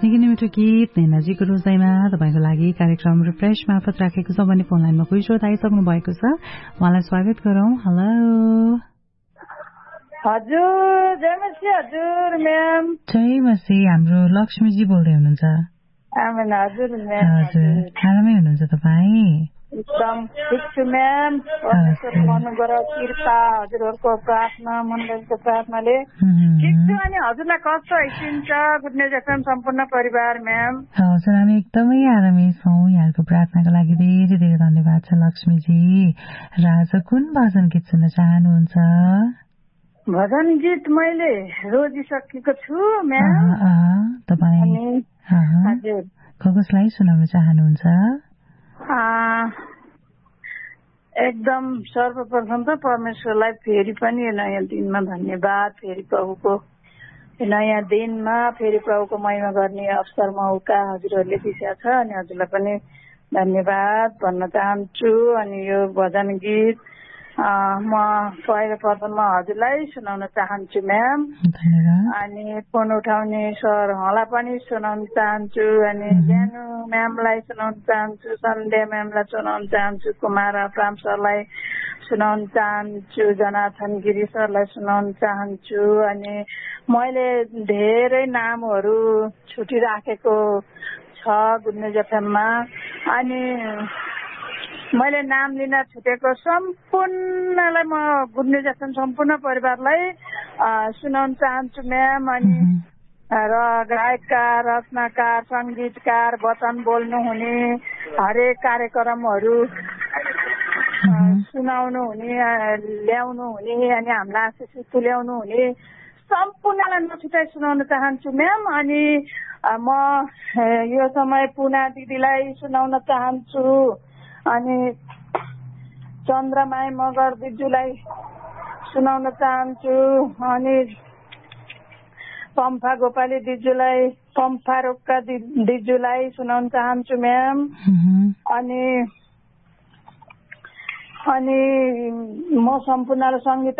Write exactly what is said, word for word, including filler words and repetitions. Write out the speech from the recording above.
निकै नै मिठो गीत नैनाजीको रोजाइमा तपाईँको लागि कार्यक्रम रिफ्रेश मार्फत राखेको छ भने फोन लाइनमा कोही श्रोता आइसक्नु भएको छ। उहाँलाई स्वागत गरौँ। हेलो हजुर, जय मसी हजुर म्याम। जय मसी, हाम्रो लक्ष्मीजी बोल्दै हुनुहुन्छ? आमेन हजुर म्याम। हजुर, आरामै हुनुहुन्छ तपाईँ? एकदम ठिक छु म्याम। परमेश्वरको कृपा, हजुरहरूको प्रार्थना, मण्डलीको प्रार्थनाले ठिक छु। अनि हजुरलाई कस्तो आइसिन्छ गुड न्युज एफएम सम्पूर्ण परिवार म्याम? हजुर, हामी एकदमै आरामै छौँ। यहाँको प्रार्थनाको लागि धेरै धेरै धन्यवाद छ लक्ष्मीजी। र आज कुन भजन गीत सुन्न चाहनुहुन्छ? भजन गीत मैले रोजिसकेको छु म्याम। तपाईँ हजुर कसलाई सुनाउन चाहनुहुन्छ? एकदम सर्वप्रथम त परमेश्वरलाई फेरि पनि यो नयाँ दिनमा धन्यवाद। फेरि प्रभुको नयाँ दिनमा फेरि प्रभुको महिमा गर्ने अवसर मौका हजुरहरूले दिशा छ, अनि हजुरलाई पनि धन्यवाद भन्न चाहन्छु। अनि यो भजन गीत म पहिलो प्रथममा हजुरलाई सुनाउन चाहन्छु म्याम। अनि फोन उठाउने सरहरूलाई पनि सुनाउन चाहन्छु, अनि ज्ञानु म्यामलाई सुनाउन चाहन्छु, सन्ध्या म्यामलाई सुनाउन चाहन्छु, कुमार प्राम सरलाई सुनाउन चाहन्छु, जनाथन गिरी सरलाई सुनाउन चाहन्छु। अनि मैले धेरै नामहरू छुटिराखेको छ गुड न्युज एफएममा, अनि मैले नाम लिन छुटेको सम्पूर्णलाई म गुड न्युज एफएम सम्पूर्ण परिवारलाई सुनाउन चाहन्छु म्याम। अनि र गायककार, रचनाकार, सङ्गीतकार, वचन बोल्नुहुने, हरेक कार्यक्रमहरू सुनाउनु हुने, ल्याउनु हुने, अनि हामीलाई आशिष तुल्याउनु हुने सम्पूर्णलाई नछुटाइ सुनाउन चाहन्छु म्याम। अनि म यो समय पुना दिदीलाई सुनाउन चाहन्छु, अनि चन्द्रमाई मगर दिजूलाई सुनाउन चाहन्छु, अनि पम्फा गोपाली दिजूलाई, पम्फा रोक्का दिजूलाई सुनाउन चाहन्छु म्याम। अनि अनि म सम्पूर्ण सङ्गीत